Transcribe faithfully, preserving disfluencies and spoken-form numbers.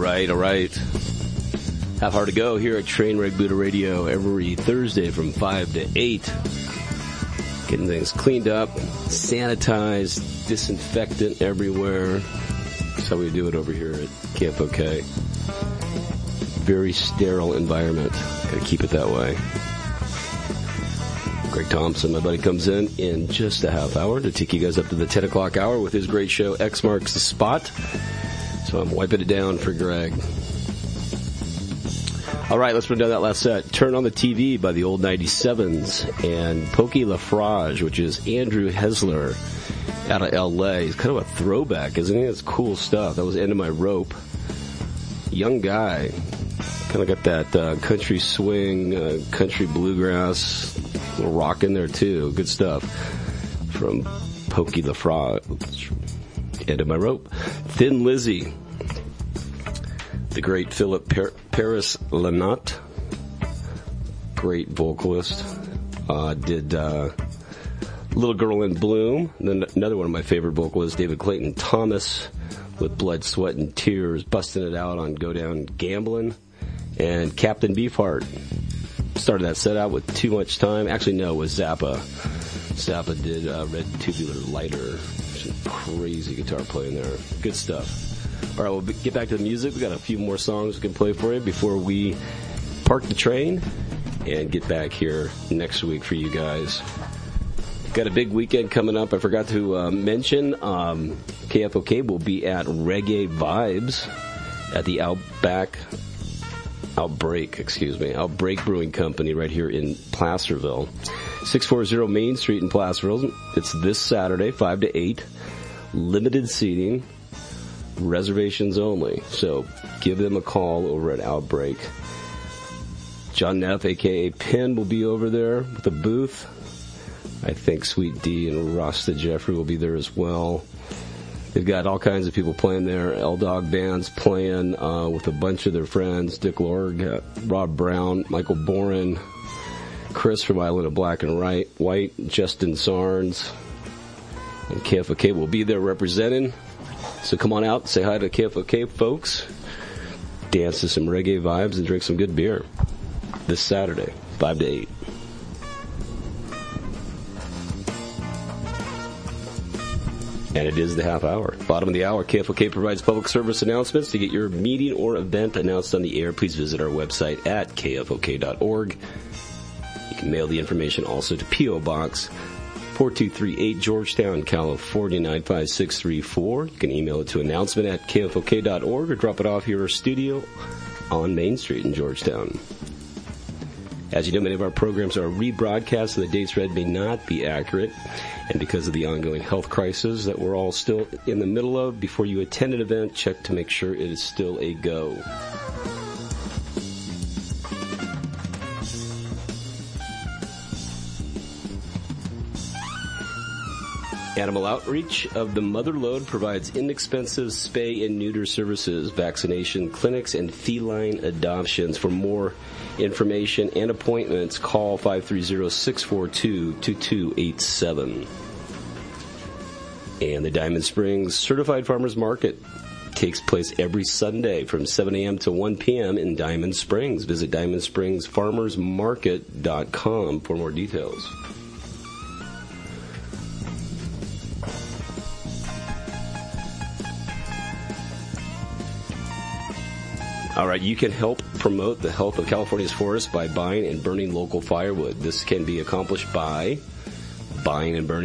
right, all right. Half hour to go here at Trainwreck Buddha Radio every Thursday from five to eight. Getting things cleaned up, sanitized, disinfectant everywhere. That's how we do it over here at K F O K. Very sterile environment. Gotta keep it that way. Greg Thompson, my buddy, comes in in just a half hour to take you guys up to the ten o'clock hour with his great show, X Marks the Spot. So I'm wiping it down for Greg. All right, let's run down that last set. Turn on the T V by the Old ninety-sevens and Pokey LaFrage, which is Andrew Hesler out of L A. He's kind of a throwback, isn't he? It's cool stuff. That was End of My Rope. Young guy. Kind of got that uh, country swing, uh, country bluegrass, a little rock in there too. Good stuff from Pokey LaFrage. End of My Rope. Thin Lizzy. The great Philip per- Paris Lanotte, great vocalist, uh, did uh, Little Girl in Bloom. And then another one of my favorite vocalists, David Clayton Thomas, with Blood, Sweat, and Tears, busting it out on Go Down Gamblin'. And Captain Beefheart started that set out with Too Much Time. Actually, no, it was Zappa. Zappa did uh, Red Tubular Lighter. Some crazy guitar playing there. Good stuff. All right, we'll get back to the music. We got a few more songs we can play for you before we park the train and get back here next week for you guys. Got a big weekend coming up. I forgot to uh, mention um, K F O K will be at Reggae Vibes at the Outback, Outbreak, excuse me, Outbreak Brewing Company right here in Placerville. six forty Main Street in Placerville. It's this Saturday, five to eight. Limited seating. Reservations only. So give them a call over at Outbreak. John Neff, a k a. Penn, will be over there with a booth. I think Sweet D and Rasta Jeffrey will be there as well. They've got all kinds of people playing there. L-Dog Band's playing uh, with a bunch of their friends. Dick Lorg, uh, Rob Brown, Michael Boren, Chris from Island of Black and White, White, Justin Sarnes. And K F O K will be there representing. So come on out, say hi to K F O K folks, dance to some reggae vibes, and drink some good beer this Saturday, five to eight. And it is the half hour. Bottom of the hour, K F O K provides public service announcements. To get your meeting or event announced on the air, please visit our website at K F O K dot org. You can mail the information also to P O. Box four two three eight, Georgetown, California, nine five six three four. You can email it to announcement at K F O K dot org or drop it off here at our studio on Main Street in Georgetown. As you know, many of our programs are rebroadcast, so the dates read may not be accurate. And because of the ongoing health crisis that we're all still in the middle of, before you attend an event, check to make sure it is still a go. Animal Outreach of the Mother Lode provides inexpensive spay and neuter services, vaccination clinics, and feline adoptions. For more information and appointments, call five three zero, six four two, two two eight seven. And the Diamond Springs Certified Farmers Market takes place every Sunday from seven a.m. to one p.m. in Diamond Springs. Visit diamond springs farmers market dot com for more details. All right, you can help promote the health of California's forests by buying and burning local firewood. This can be accomplished by buying and burning